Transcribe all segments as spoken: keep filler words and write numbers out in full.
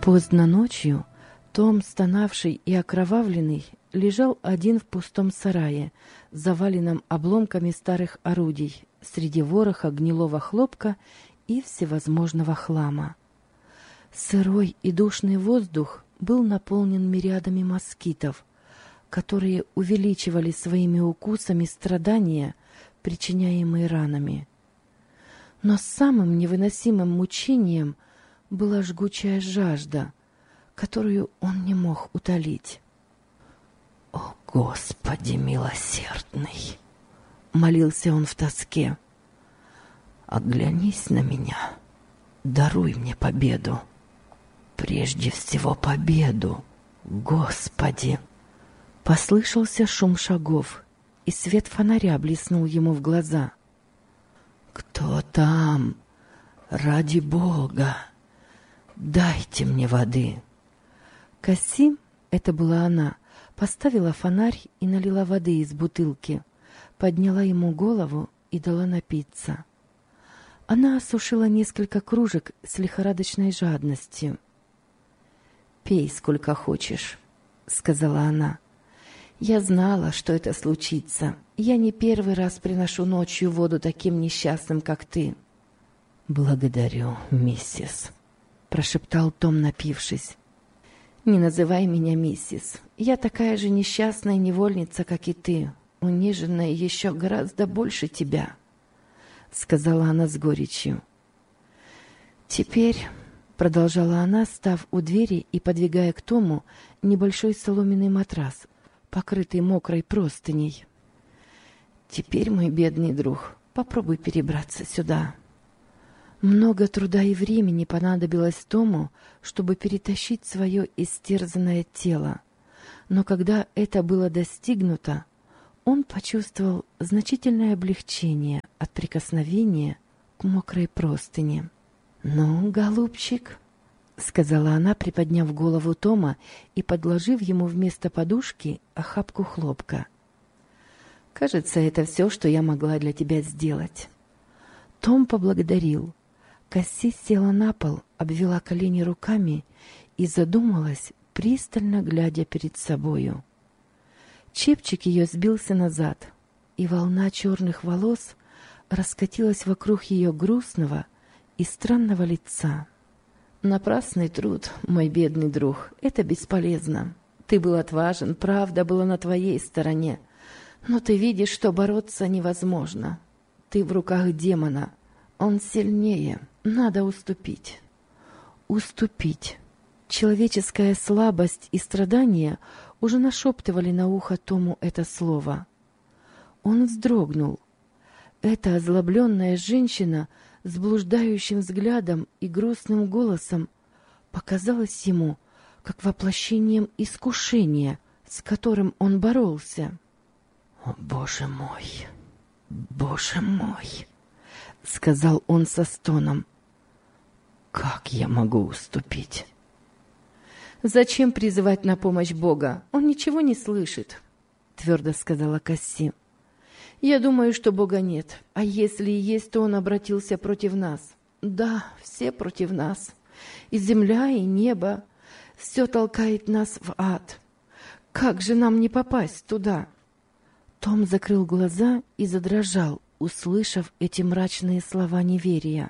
Поздно ночью Том, стонавший и окровавленный, лежал один в пустом сарае, заваленном обломками старых орудий, среди вороха гнилого хлопка и всевозможного хлама. Сырой и душный воздух был наполнен мириадами москитов, которые увеличивали своими укусами страдания, причиняемые ранами. Но самым невыносимым мучением была жгучая жажда, которую он не мог утолить. «О, Господи милосердный!» — молился он в тоске. «Оглянись на меня, даруй мне победу. Прежде всего победу, Господи!» Послышался шум шагов, и свет фонаря блеснул ему в глаза. «Кто там? Ради Бога! Дайте мне воды!» Касси, это была она, поставила фонарь и налила воды из бутылки, подняла ему голову и дала напиться. Она осушила несколько кружек с лихорадочной жадностью. «Пей сколько хочешь», — сказала она. «Я знала, что это случится. Я не первый раз приношу ночью воду таким несчастным, как ты». «Благодарю, миссис», — прошептал Том, напившись. «Не называй меня миссис. Я такая же несчастная невольница, как и ты, униженная еще гораздо больше тебя», — сказала она с горечью. «Теперь», — продолжала она, став у двери и подвигая к Тому небольшой соломенный матрас, покрытый мокрой простыней, «теперь, мой бедный друг, попробуй перебраться сюда». Много труда и времени понадобилось Тому, чтобы перетащить свое истерзанное тело. Но когда это было достигнуто, он почувствовал значительное облегчение от прикосновения к мокрой простыне. «Ну, голубчик», — сказала она, приподняв голову Тома и подложив ему вместо подушки охапку хлопка. «Кажется, это все, что я могла для тебя сделать». Том поблагодарил. Касси села на пол, обвела колени руками и задумалась, пристально глядя перед собою. Чепчик ее сбился назад, и волна черных волос раскатилась вокруг ее грустного и странного лица. «Напрасный труд, мой бедный друг, это бесполезно. Ты был отважен, правда была на твоей стороне, но ты видишь, что бороться невозможно. Ты в руках демона, он сильнее, надо уступить». Уступить. Человеческая слабость и страдания уже нашептывали на ухо Тому это слово. Он вздрогнул. Эта озлобленная женщина с блуждающим взглядом и грустным голосом показалась ему как воплощением искушения, с которым он боролся. «О, Боже мой! Боже мой!» — сказал он со стоном. «Как я могу уступить?» «Зачем призывать на помощь Бога? Он ничего не слышит», — твердо сказала Касси. «Я думаю, что Бога нет, а если и есть, то Он обратился против нас. Да, все против нас. И земля, и небо. Все толкает нас в ад. Как же нам не попасть туда?» Том закрыл глаза и задрожал, услышав эти мрачные слова неверия.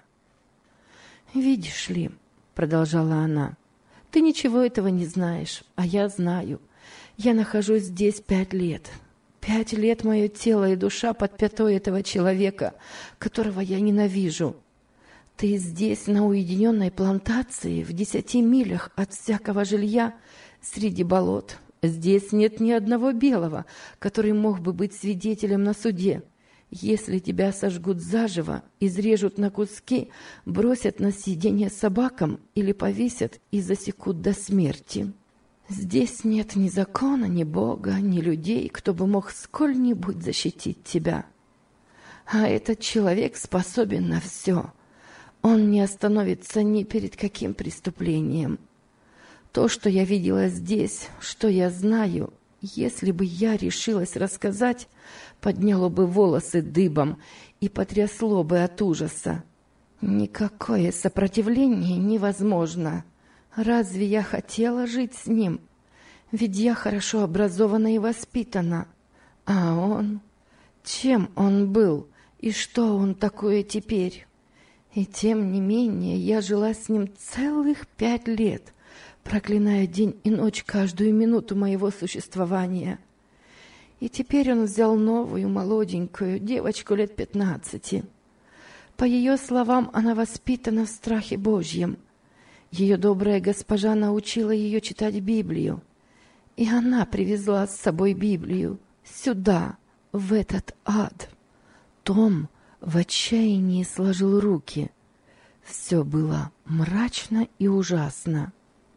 «Видишь ли», — продолжала она, — «ты ничего этого не знаешь, а я знаю. Я нахожусь здесь пять лет. Пять лет мое тело и душа под пятой этого человека, которого я ненавижу. Ты здесь, на уединенной плантации, в десяти милях от всякого жилья, среди болот. Здесь нет ни одного белого, который мог бы быть свидетелем на суде. Если тебя сожгут заживо, изрежут на куски, бросят на съедение собакам или повесят и засекут до смерти. Здесь нет ни закона, ни Бога, ни людей, кто бы мог сколь-нибудь защитить тебя. А этот человек способен на все. Он не остановится ни перед каким преступлением. То, что я видела здесь, что я знаю, если бы я решилась рассказать, подняло бы волосы дыбом и потрясло бы от ужаса. Никакое сопротивление невозможно. Разве я хотела жить с ним? Ведь я хорошо образована и воспитана. А он? Чем он был? И что он такое теперь? И тем не менее я жила с ним целых пять лет, проклиная день и ночь каждую минуту моего существования. И теперь он взял новую, молоденькую девочку лет пятнадцати. По ее словам, она воспитана в страхе Божьем. Ее добрая госпожа научила ее читать Библию. И она привезла с собой Библию сюда, в этот ад. Том в отчаянии сложил руки. Все было мрачно и ужасно.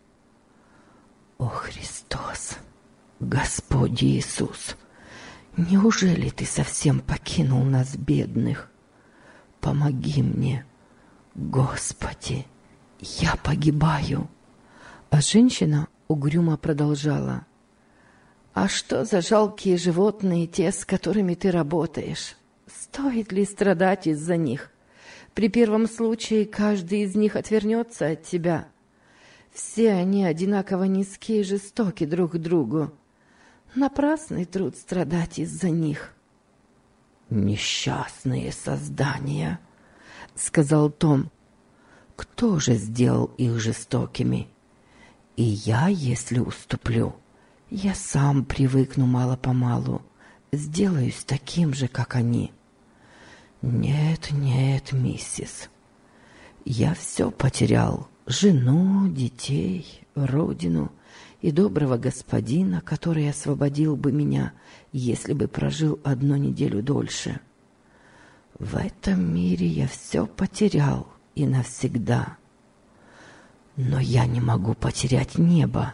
«О Христос, Господь Иисус, неужели Ты совсем покинул нас, бедных? Помоги мне, Господи, я погибаю!» А женщина угрюмо продолжала. «А что за жалкие животные те, с которыми ты работаешь? Стоит ли страдать из-за них? При первом случае каждый из них отвернется от тебя. Все они одинаково низкие и жестоки друг к другу. Напрасный труд страдать из-за них». «Несчастные создания», — сказал Том. «Кто же сделал их жестокими? И я, если уступлю, я сам привыкну мало-помалу, сделаюсь таким же, как они». «Нет, нет, миссис, я все потерял: жену, детей, родину и доброго господина, который освободил бы меня, если бы прожил одну неделю дольше. В этом мире я все потерял и навсегда. Но я не могу потерять небо.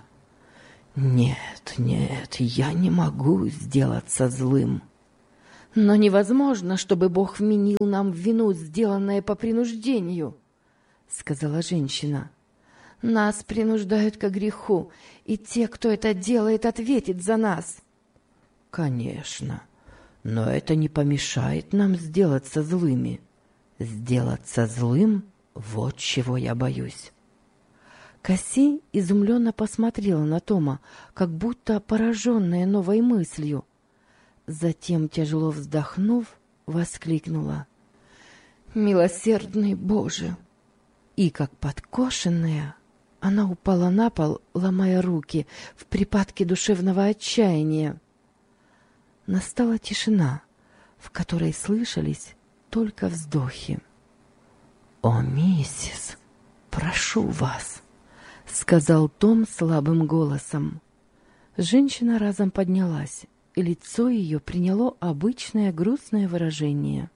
Нет, нет, я не могу сделаться злым». «Но невозможно, чтобы Бог вменил нам в вину, сделанное по принуждению», — сказала женщина. «Нас принуждают к греху, и те, кто это делает, ответят за нас». «Конечно, но это не помешает нам сделаться злыми. Сделаться злым — вот чего я боюсь». Касси изумленно посмотрела на Тома, как будто пораженная новой мыслью. Затем, тяжело вздохнув, воскликнула: «Милосердный Боже!» И, как подкошенная, она упала на пол, ломая руки в припадке душевного отчаяния. Настала тишина, в которой слышались только вздохи. «О, миссис, прошу вас!» — сказал Том слабым голосом. Женщина разом поднялась, и лицо ее приняло обычное грустное выражение.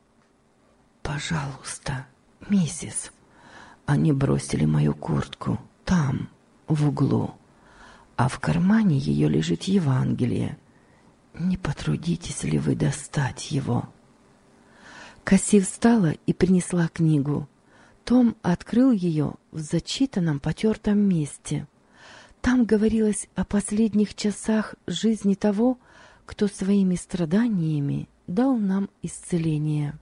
«Пожалуйста, миссис, они бросили мою куртку там, в углу, а в кармане ее лежит Евангелие. Не потрудитесь ли вы достать его?» Касси встала и принесла книгу. Том открыл ее в зачитанном потертом месте. Там говорилось о последних часах жизни того, кто своими страданиями дал нам исцеление.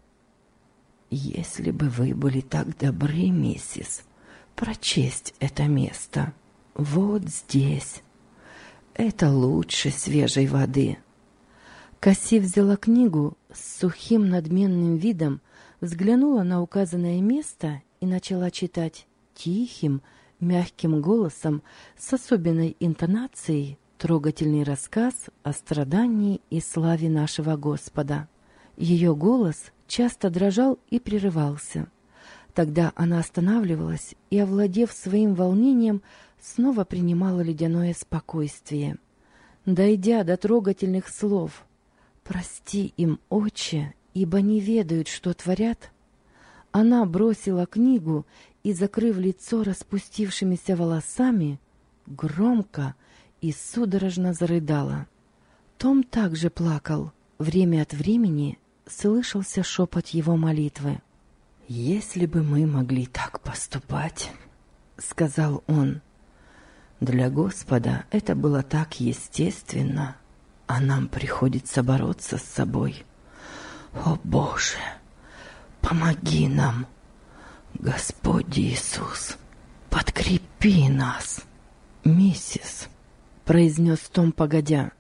«Если бы вы были так добры, миссис, прочесть это место. Вот здесь. Это лучше свежей воды». Касси взяла книгу с сухим надменным видом, взглянула на указанное место и начала читать тихим, мягким голосом с особенной интонацией трогательный рассказ о страдании и славе нашего Господа. Ее голос часто дрожал и прерывался. Тогда она останавливалась и, овладев своим волнением, снова принимала ледяное спокойствие. Дойдя до трогательных слов «Прости им, Отче, ибо не ведают, что творят», она бросила книгу и, закрыв лицо распустившимися волосами, громко и судорожно зарыдала. Том также плакал. Время от времени слышался шепот его молитвы. «Если бы мы могли так поступать», — сказал он. «Для Господа это было так естественно, а нам приходится бороться с собой. О, Боже, помоги нам! Господь Иисус, подкрепи «Подкрепи нас, миссис», — произнес Том, погодя.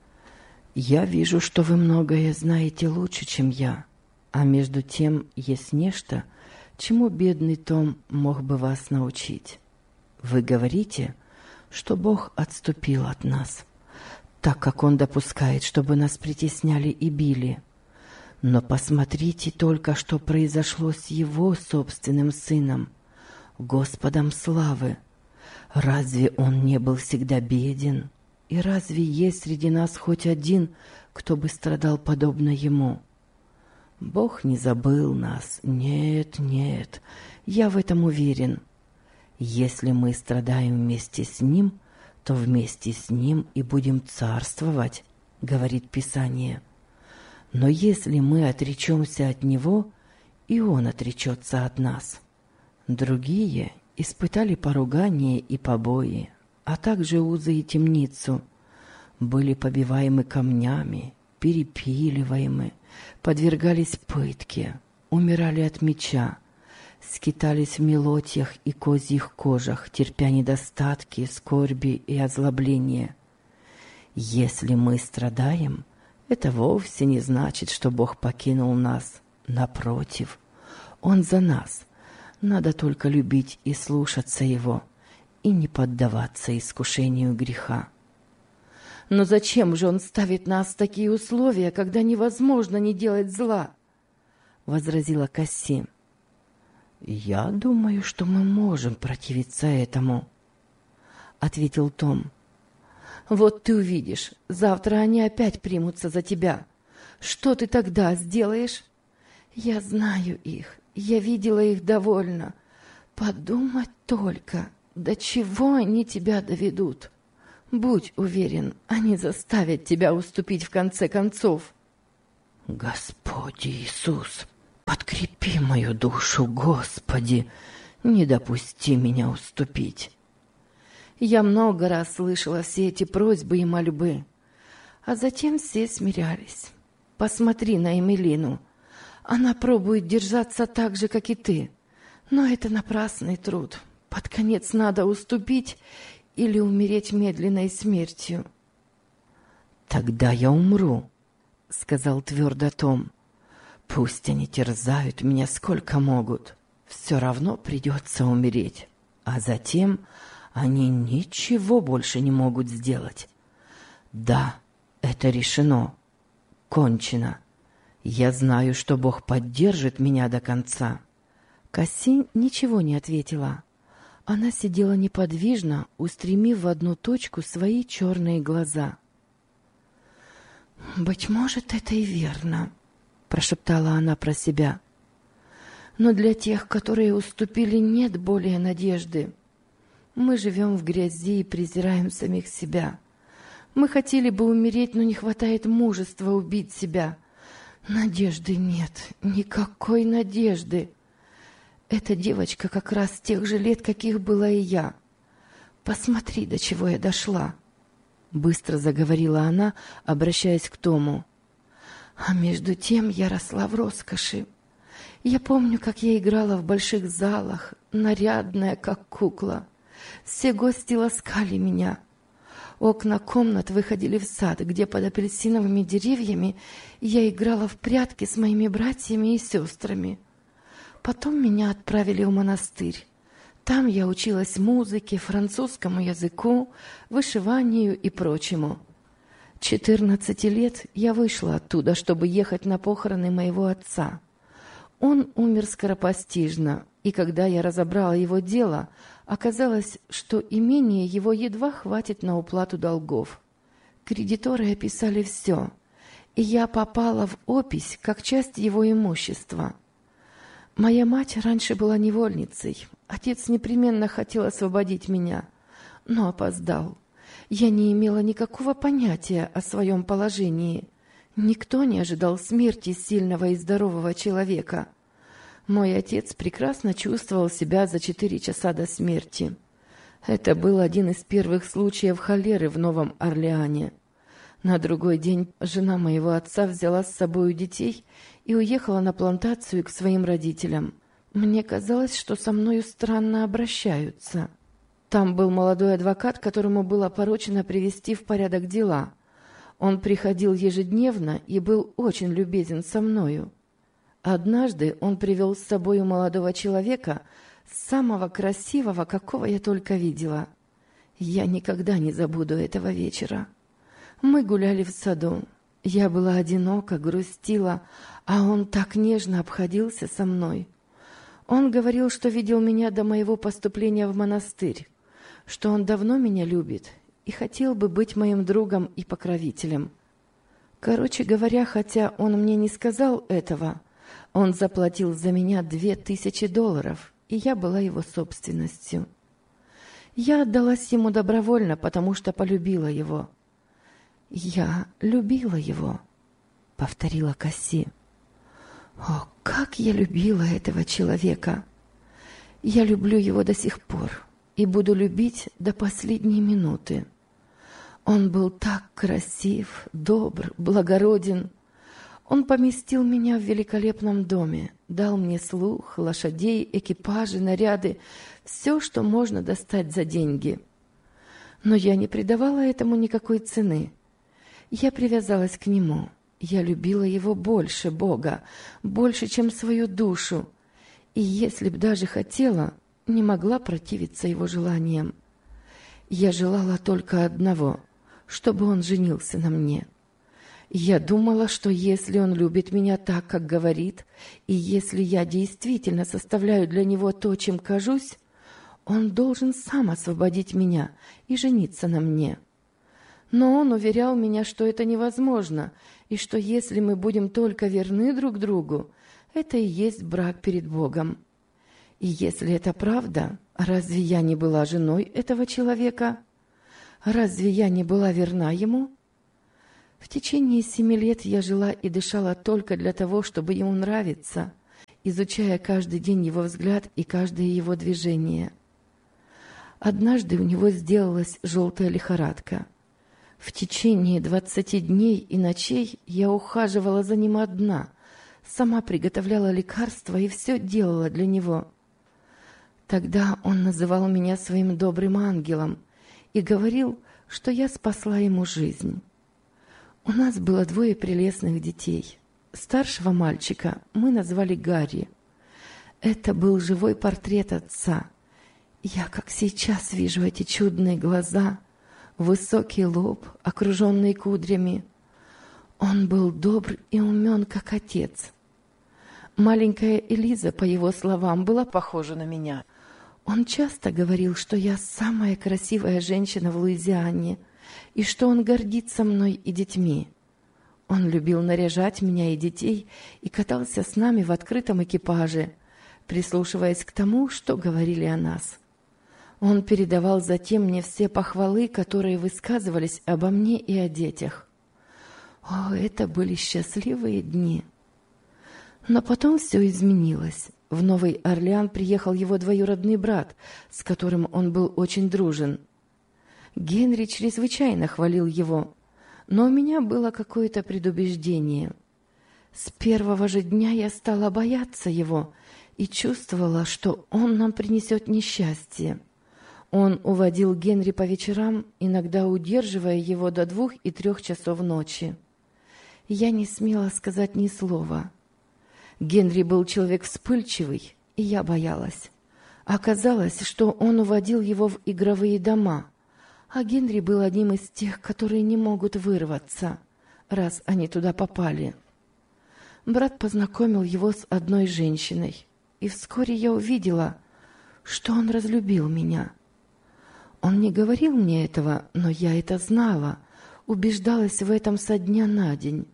«Я вижу, что вы многое знаете лучше, чем я, а между тем есть нечто, чему бедный Том мог бы вас научить. Вы говорите, что Бог отступил от нас, так как Он допускает, чтобы нас притесняли и били. Но посмотрите только, что произошло с Его собственным Сыном, Господом славы. Разве Он не был всегда беден? И разве есть среди нас хоть один, кто бы страдал подобно Ему? Бог не забыл нас. Нет, нет, я в этом уверен. Если мы страдаем вместе с Ним, то вместе с Ним и будем царствовать, говорит Писание. Но если мы отречемся от Него, и Он отречется от нас. Другие испытали поругание и побои, а также узы и темницу, были побиваемы камнями, перепиливаемы, подвергались пытке, умирали от меча, скитались в мелотьях и козьих кожах, терпя недостатки, скорби и озлобления. Если мы страдаем, это вовсе не значит, что Бог покинул нас. Напротив, Он за нас. Надо только любить и слушаться Его, и не поддаваться искушению греха. «Но зачем же Он ставит нас в такие условия, когда невозможно не делать зла?» — возразила Касси. «Я думаю, что мы можем противиться этому», — ответил Том. «Вот ты увидишь, завтра они опять примутся за тебя. Что ты тогда сделаешь? Я знаю их, я видела их довольно. Подумать только, до чего они тебя доведут. Будь уверен, они заставят тебя уступить в конце концов». «Господи Иисус, подкрепи мою душу, Господи, не допусти меня уступить». Я много раз слышала все эти просьбы и мольбы, а затем все смирялись. Посмотри на Эмилину. Она пробует держаться так же, как и ты, но это напрасный труд. Под конец надо уступить или умереть медленной смертью. «Тогда я умру», — сказал твердо Том. «Пусть они терзают меня сколько могут, все равно придется умереть, а затем они ничего больше не могут сделать. Да, это решено, кончено. Я знаю, что Бог поддержит меня до конца». Касси ничего не ответила. Она сидела неподвижно, устремив в одну точку свои черные глаза. «Быть может, это и верно», — прошептала она про себя. «Но для тех, которые уступили, нет более надежды. Мы живем в грязи и презираем самих себя. Мы хотели бы умереть, но не хватает мужества убить себя. Надежды нет, никакой надежды. Эта девочка как раз тех же лет, каких была и я. Посмотри, до чего я дошла», — быстро заговорила она, обращаясь к Тому. «А между тем я росла в роскоши. Я помню, как я играла в больших залах, нарядная, как кукла. Все гости ласкали меня. Окна комнат выходили в сад, где под апельсиновыми деревьями я играла в прятки с моими братьями и сестрами. Потом меня отправили в монастырь. Там я училась музыке, французскому языку, вышиванию и прочему. Четырнадцати лет я вышла оттуда, чтобы ехать на похороны моего отца. Он умер скоропостижно, и когда я разобрала его дело, оказалось, что имение его едва хватит на уплату долгов. Кредиторы описали все, и я попала в опись как часть его имущества. Моя мать раньше была невольницей. Отец непременно хотел освободить меня, но опоздал. Я не имела никакого понятия о своем положении. Никто не ожидал смерти сильного и здорового человека. Мой отец прекрасно чувствовал себя за четыре часа до смерти. Это был один из первых случаев холеры в Новом Орлеане. На другой день жена моего отца взяла с собой детей и уехала на плантацию к своим родителям. Мне казалось, что со мною странно обращаются. Там был молодой адвокат, которому было поручено привести в порядок дела. Он приходил ежедневно и был очень любезен со мною. Однажды он привел с собой молодого человека, самого красивого, какого я только видела. Я никогда не забуду этого вечера. Мы гуляли в саду. Я была одинока, грустила, а он так нежно обходился со мной. Он говорил, что видел меня до моего поступления в монастырь, что он давно меня любит и хотел бы быть моим другом и покровителем. Короче говоря, хотя он мне не сказал этого, он заплатил за меня две тысячи долларов, и я была его собственностью. Я отдалась ему добровольно, потому что полюбила его. «Я любила его», — повторила Касси. «О, как я любила этого человека! Я люблю его до сих пор и буду любить до последней минуты. Он был так красив, добр, благороден. Он поместил меня в великолепном доме, дал мне слух, лошадей, экипажи, наряды, все, что можно достать за деньги. Но я не придавала этому никакой цены. Я привязалась к нему. Я любила его больше Бога, больше, чем свою душу. И если б даже хотела, не могла противиться его желаниям. Я желала только одного, чтобы он женился на мне. Я думала, что если он любит меня так, как говорит, и если я действительно составляю для него то, чем кажусь, он должен сам освободить меня и жениться на мне. Но он уверял меня, что это невозможно, и что если мы будем только верны друг другу, это и есть брак перед Богом. И если это правда, разве я не была женой этого человека? Разве я не была верна ему? В течение семи лет я жила и дышала только для того, чтобы ему нравиться, изучая каждый день его взгляд и каждое его движение. Однажды у него сделалась желтая лихорадка. В течение двадцати дней и ночей я ухаживала за ним одна, сама приготовляла лекарства и все делала для него. Тогда он называл меня своим добрым ангелом и говорил, что я спасла ему жизнь. У нас было двое прелестных детей. Старшего мальчика мы назвали Гарри. Это был живой портрет отца. Я, как сейчас, вижу эти чудные глаза, высокий лоб, окруженный кудрями. Он был добр и умен, как отец. Маленькая Элиза, по его словам, была похожа на меня. Он часто говорил, что я самая красивая женщина в Луизиане, и что он гордится мной и детьми. Он любил наряжать меня и детей и катался с нами в открытом экипаже, прислушиваясь к тому, что говорили о нас. Он передавал затем мне все похвалы, которые высказывались обо мне и о детях. О, это были счастливые дни! Но потом все изменилось. В Новый Орлеан приехал его двоюродный брат, с которым он был очень дружен. Генри чрезвычайно хвалил его, но у меня было какое-то предубеждение. С первого же дня я стала бояться его и чувствовала, что он нам принесет несчастье. Он уводил Генри по вечерам, иногда удерживая его до двух и трех часов ночи. Я не смела сказать ни слова. Генри был человек вспыльчивый, и я боялась. Оказалось, что он уводил его в игровые дома, а Генри был одним из тех, которые не могут вырваться, раз они туда попали. Брат познакомил его с одной женщиной, и вскоре я увидела, что он разлюбил меня. Он не говорил мне этого, но я это знала, убеждалась в этом со дня на день.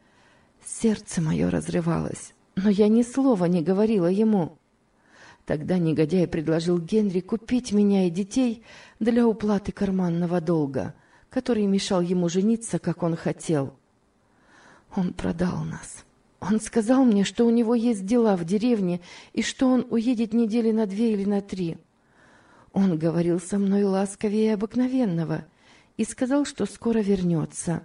Сердце мое разрывалось, но я ни слова не говорила ему. Тогда негодяй предложил Генри купить меня и детей для уплаты карманного долга, который мешал ему жениться, как он хотел. Он продал нас. Он сказал мне, что у него есть дела в деревне и что он уедет недели на две или на три. Он говорил со мной ласковее обыкновенного и сказал, что скоро вернется.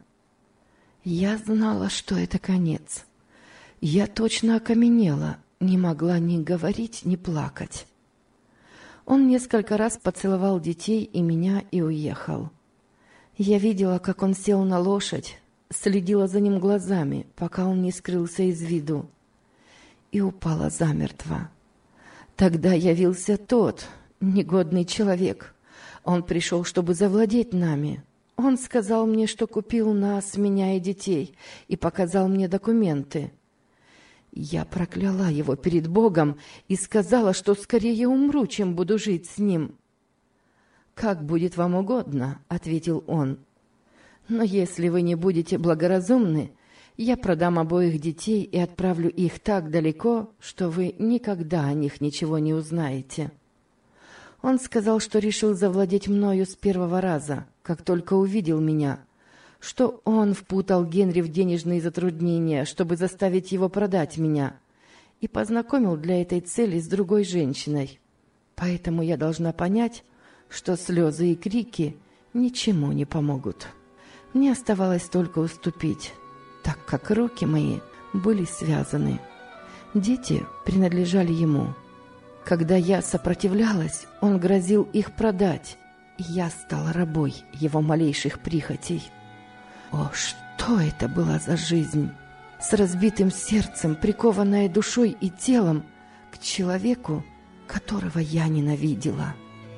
Я знала, что это конец. Я точно окаменела, не могла ни говорить, ни плакать. Он несколько раз поцеловал детей и меня и уехал. Я видела, как он сел на лошадь, следила за ним глазами, пока он не скрылся из виду, и упала замертво. Тогда явился тот негодный человек. Он пришел, чтобы завладеть нами. Он сказал мне, что купил нас, меня и детей, и показал мне документы. Я прокляла его перед Богом и сказала, что скорее умру, чем буду жить с ним. «Как будет вам угодно», — ответил он. «Но если вы не будете благоразумны, я продам обоих детей и отправлю их так далеко, что вы никогда о них ничего не узнаете». Он сказал, что решил завладеть мною с первого раза, как только увидел меня, что он впутал Генри в денежные затруднения, чтобы заставить его продать меня, и познакомил для этой цели с другой женщиной. Поэтому я должна понять, что слезы и крики ничему не помогут. Мне оставалось только уступить, так как руки мои были связаны. Дети принадлежали ему. Когда я сопротивлялась, он грозил их продать, и я стала рабой его малейших прихотей. О, что это была за жизнь! С разбитым сердцем, прикованная душой и телом к человеку, которого я ненавидела.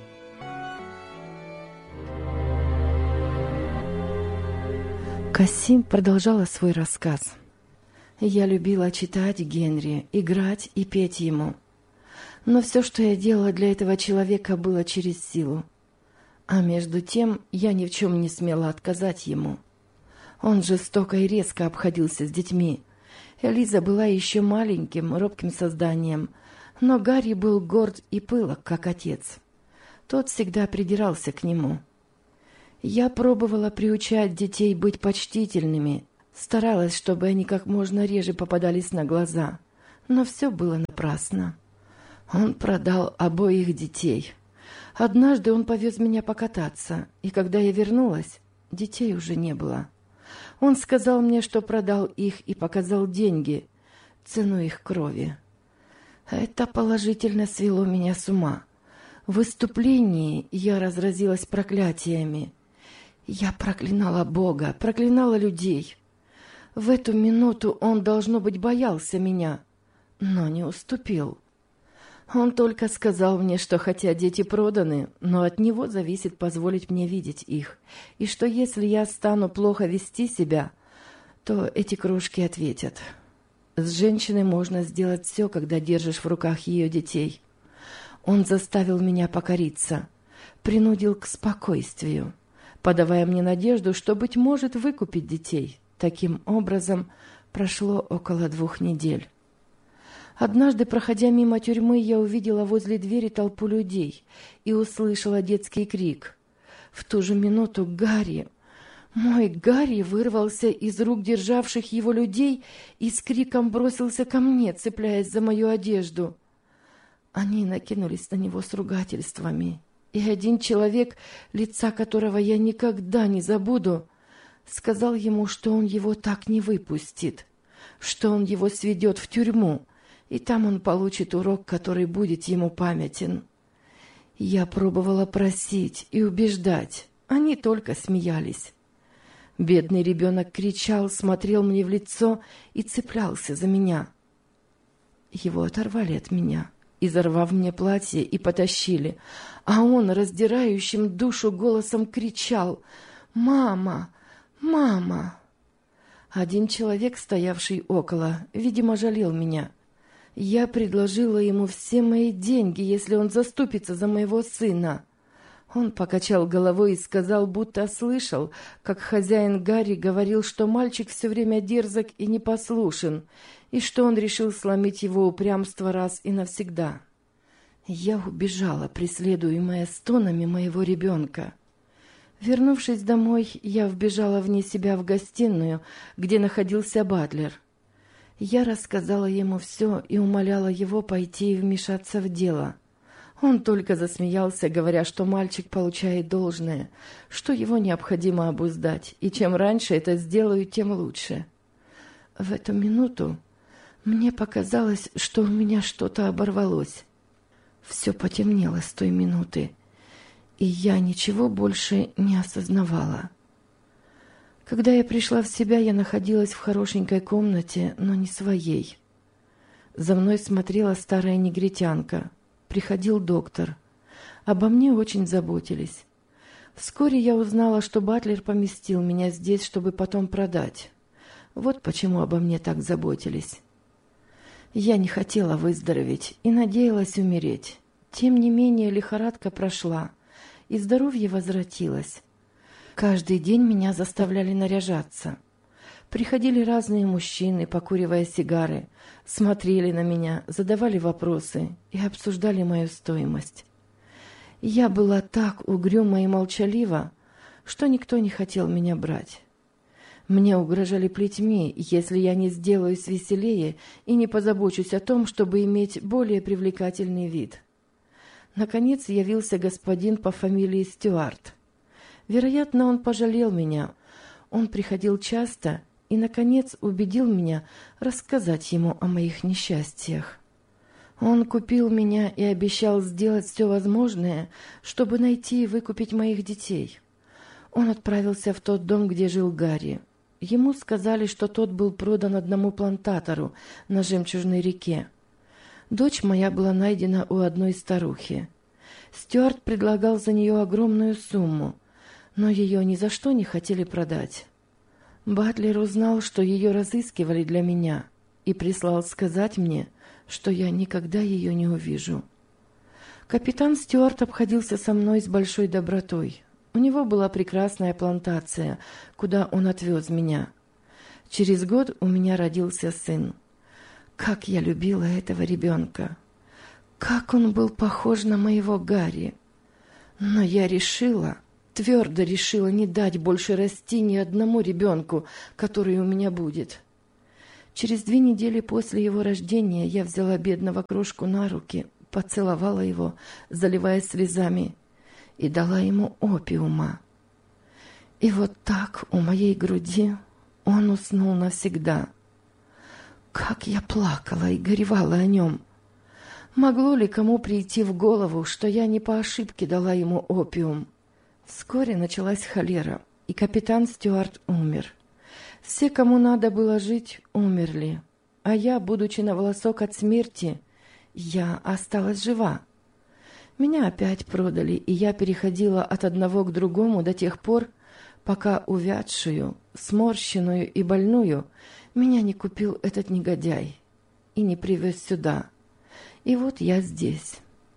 Касим продолжала свой рассказ. Я любила читать Генри, играть и петь ему. Но все, что я делала для этого человека, было через силу. А между тем я ни в чем не смела отказать ему. Он жестоко и резко обходился с детьми. Элиза была еще маленьким, робким созданием, но Гарри был горд и пылок, как отец. Тот всегда придирался к нему. Я пробовала приучать детей быть почтительными, старалась, чтобы они как можно реже попадались на глаза, но все было напрасно. Он продал обоих детей. Однажды он повез меня покататься, и когда я вернулась, детей уже не было. Он сказал мне, что продал их и показал деньги, цену их крови. Это положительно свело меня с ума. В выступлении я разразилась проклятиями. Я проклинала Бога, проклинала людей. В эту минуту он, должно быть, боялся меня, но не уступил. Он только сказал мне, что хотя дети проданы, но от него зависит позволить мне видеть их, и что если я стану плохо вести себя, то эти крошки ответят. С женщиной можно сделать все, когда держишь в руках ее детей. Он заставил меня покориться, принудил к спокойствию, подавая мне надежду, что, быть может, выкупить детей. Таким образом, прошло около двух недель. Однажды, проходя мимо тюрьмы, я увидела возле двери толпу людей и услышала детский крик. В ту же минуту Гарри, мой Гарри, вырвался из рук державших его людей и с криком бросился ко мне, цепляясь за мою одежду. Они накинулись на него с ругательствами, и один человек, лица которого я никогда не забуду, сказал ему, что он его так не выпустит, что он его сведет в тюрьму, и там он получит урок, который будет ему памятен. Я пробовала просить и убеждать, они только смеялись. Бедный ребенок кричал, смотрел мне в лицо и цеплялся за меня. Его оторвали от меня, изорвав мне платье, и потащили, а он раздирающим душу голосом кричал: «Мама! Мама!» Один человек, стоявший около, видимо, жалел меня. Я предложила ему все мои деньги, если он заступится за моего сына. Он покачал головой и сказал, будто слышал, как хозяин Гарри говорил, что мальчик все время дерзок и непослушен, и что он решил сломить его упрямство раз и навсегда. Я убежала, преследуемая стонами моего ребенка. Вернувшись домой, я вбежала вне себя в гостиную, где находился батлер. Я рассказала ему все и умоляла его пойти и вмешаться в дело. Он только засмеялся, говоря, что мальчик получает должное, что его необходимо обуздать, и чем раньше это сделаю, тем лучше. В эту минуту мне показалось, что у меня что-то оборвалось. Все потемнело с той минуты, и я ничего больше не осознавала. Когда я пришла в себя, я находилась в хорошенькой комнате, но не своей. За мной смотрела старая негритянка. Приходил доктор. Обо мне очень заботились. Вскоре я узнала, что батлер поместил меня здесь, чтобы потом продать. Вот почему обо мне так заботились. Я не хотела выздороветь и надеялась умереть. Тем не менее лихорадка прошла, и здоровье возвратилось. Каждый день меня заставляли наряжаться. Приходили разные мужчины, покуривая сигары, смотрели на меня, задавали вопросы и обсуждали мою стоимость. Я была так угрюма и молчалива, что никто не хотел меня брать. Мне угрожали плетьми, если я не сделаюсь веселее и не позабочусь о том, чтобы иметь более привлекательный вид. Наконец явился господин по фамилии Стюарт. Вероятно, он пожалел меня. Он приходил часто и, наконец, убедил меня рассказать ему о моих несчастьях. Он купил меня и обещал сделать все возможное, чтобы найти и выкупить моих детей. Он отправился в тот дом, где жил Гарри. Ему сказали, что тот был продан одному плантатору на Жемчужной реке. Дочь моя была найдена у одной старухи. Стюарт предлагал за нее огромную сумму, но ее ни за что не хотели продать. Батлер узнал, что ее разыскивали для меня, и прислал сказать мне, что я никогда ее не увижу. Капитан Стюарт обходился со мной с большой добротой. У него была прекрасная плантация, куда он отвез меня. Через год у меня родился сын. Как я любила этого ребенка! Как он был похож на моего Гарри! Но я решила, твердо решила не дать больше расти ни одному ребенку, который у меня будет. Через две недели после его рождения я взяла бедного крошку на руки, поцеловала его, заливаясь слезами, и дала ему опиума. И вот так у моей груди он уснул навсегда. Как я плакала и горевала о нем! Могло ли кому прийти в голову, что я не по ошибке дала ему опиум? Вскоре началась холера, и капитан Стюарт умер. Все, кому надо было жить, умерли, а я, будучи на волосок от смерти, я осталась жива. Меня опять продали, и я переходила от одного к другому до тех пор, пока увядшую, сморщенную и больную меня не купил этот негодяй и не привез сюда. И вот я здесь.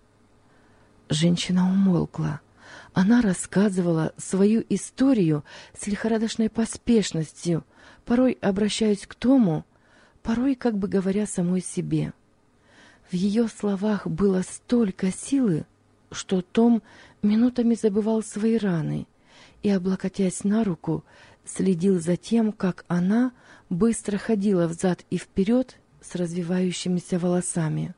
Женщина умолкла. Она рассказывала свою историю с лихорадочной поспешностью, порой обращаясь к Тому, порой как бы говоря самой себе. В ее словах было столько силы, что Том минутами забывал свои раны и, облокотясь на руку, следил за тем, как она быстро ходила взад и вперед с развивающимися волосами.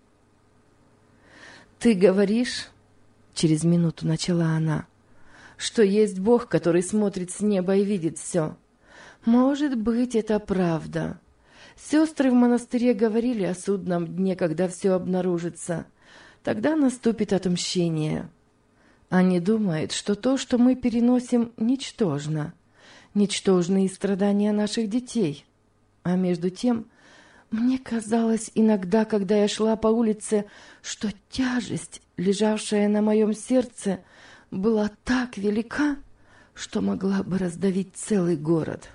«Ты говоришь, — через минуту начала она, — что есть Бог, который смотрит с неба и видит все. Может быть, это правда. Сестры в монастыре говорили о судном дне, когда все обнаружится. Тогда наступит отмщение. Они думают, что то, что мы переносим, ничтожно. Ничтожны и страдания наших детей. А между тем, мне казалось иногда, когда я шла по улице, что тяжесть, лежавшая на моем сердце, была так велика, что могла бы раздавить целый город.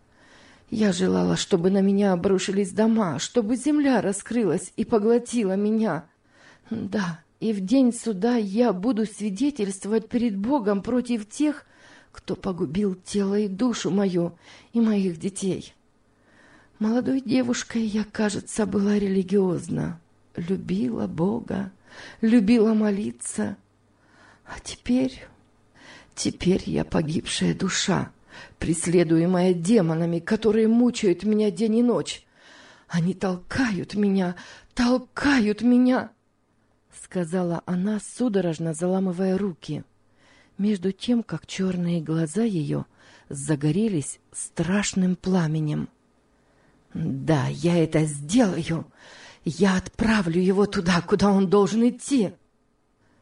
Я желала, чтобы на меня обрушились дома, чтобы земля раскрылась и поглотила меня. Да, и в день суда я буду свидетельствовать перед Богом против тех, кто погубил тело и душу мою и моих детей. Молодой девушкой я, кажется, была религиозна, любила Бога, любила молиться. А теперь, теперь я погибшая душа, преследуемая демонами, которые мучают меня день и ночь. Они толкают меня, толкают меня, — сказала она, судорожно заламывая руки, между тем, как черные глаза ее загорелись страшным пламенем. «Да, я это сделаю. Я отправлю его туда, куда он должен идти».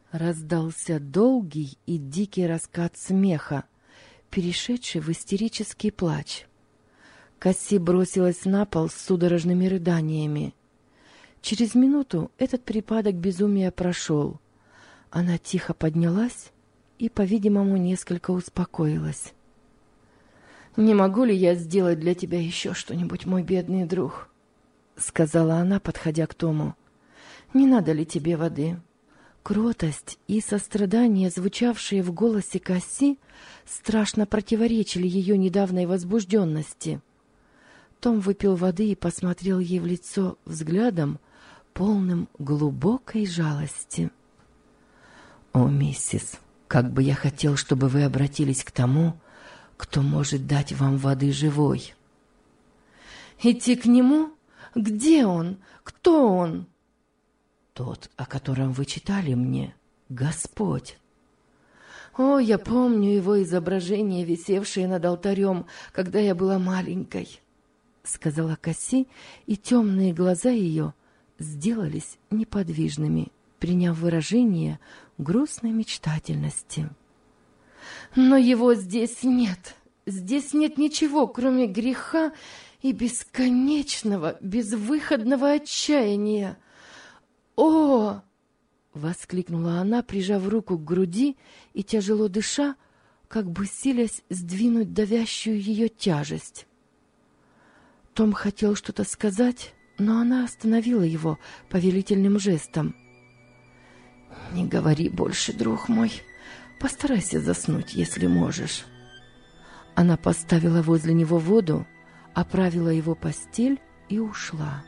Раздался долгий и дикий раскат смеха, перешедший в истерический плач. Касси бросилась на пол с судорожными рыданиями. Через минуту этот припадок безумия прошел. Она тихо поднялась и, по-видимому, несколько успокоилась. «Не могу ли я сделать для тебя еще что-нибудь, мой бедный друг?» — сказала она, подходя к Тому. «Не надо ли тебе воды?» Кротость и сострадание, звучавшие в голосе Касси, страшно противоречили ее недавней возбужденности. Том выпил воды и посмотрел ей в лицо взглядом, полным глубокой жалости. «О, миссис, как бы я хотел, чтобы вы обратились к тому, кто может дать вам воды живой». «Идти к нему? Где он? Кто он?» «Тот, о котором вы читали мне, Господь». «О, я помню его изображение, висевшее над алтарем, когда я была маленькой», — сказала Касси, и темные глаза ее сделались неподвижными, приняв выражение грустной мечтательности. «Но его здесь нет. Здесь нет ничего, кроме греха и бесконечного, безвыходного отчаяния. О!» — воскликнула она, прижав руку к груди и, тяжело дыша, как бы силясь сдвинуть давящую ее тяжесть. Том хотел что-то сказать, но она остановила его повелительным жестом. «Не говори больше, друг мой. Постарайся заснуть, если можешь». Она поставила возле него воду, оправила его постель и ушла.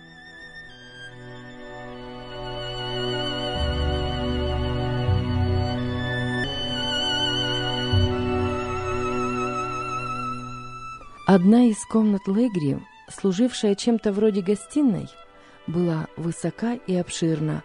Одна из комнат Легри, служившая чем-то вроде гостиной, была высока и обширна,